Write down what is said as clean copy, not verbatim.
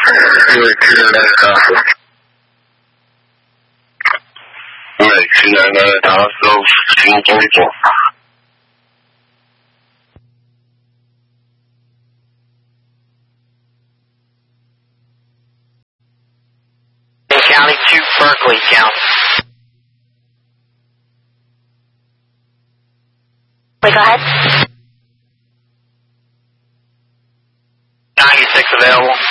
去南的达州新工作。 County to Berkeley County. Wait, go ahead. 96 available.